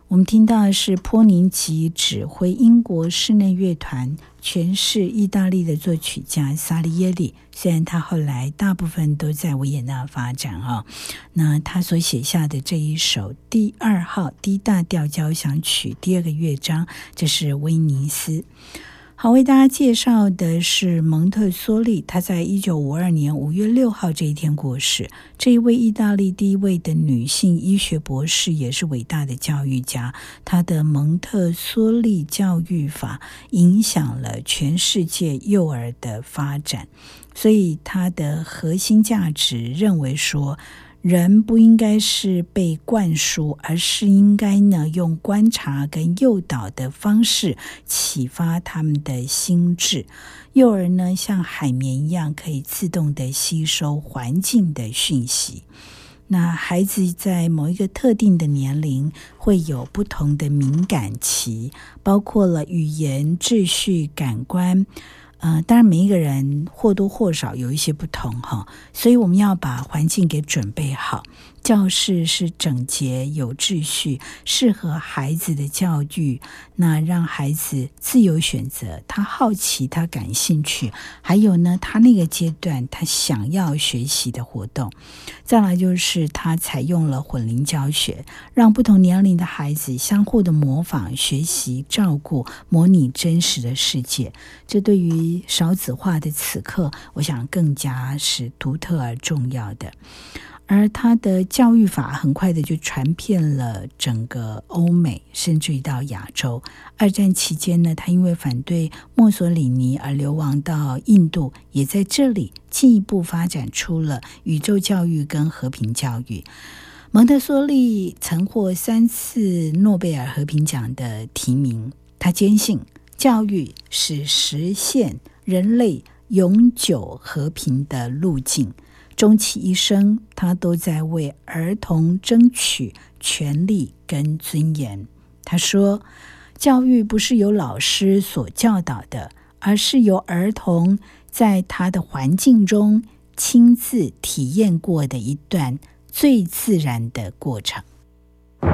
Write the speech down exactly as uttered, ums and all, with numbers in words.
我们听到的是波尼吉指挥英国室内乐团诠释意大利的作曲家萨利耶里，虽然他后来大部分都在维也纳发展啊，那他所写下的这一首第二号 D 大调交响曲第二个乐章，这是威尼斯。好，为大家介绍的是蒙特梭利，他在一九五二年五月六号这一天过世。这一位意大利第一位的女性医学博士，也是伟大的教育家。她的蒙特梭利教育法影响了全世界幼儿的发展，所以她的核心价值认为说，人不应该是被灌输，而是应该呢用观察跟诱导的方式启发他们的心智。幼儿呢像海绵一样，可以自动的吸收环境的讯息。那孩子在某一个特定的年龄会有不同的敏感期，包括了语言、秩序、感官。呃，当然每一个人或多或少有一些不同哈，所以我们要把环境给准备好。教室是整洁有秩序，适合孩子的教育，那让孩子自由选择他好奇他感兴趣，还有呢他那个阶段他想要学习的活动。再来就是他采用了混龄教学，让不同年龄的孩子相互的模仿、学习、照顾、模拟真实的世界。这对于少子化的此刻，我想更加是独特而重要的。而他的教育法很快的就传遍了整个欧美，甚至于到亚洲。二战期间呢，他因为反对墨索里尼而流亡到印度，也在这里进一步发展出了宇宙教育跟和平教育。蒙特梭利曾获三次诺贝尔和平奖的提名，他坚信教育是实现人类永久和平的路径。终其一生，他都在为儿童争取权利跟尊严。他说，教育不是由老师所教导的，而是由儿童在他的环境中亲自体验过的一段最自然的过程。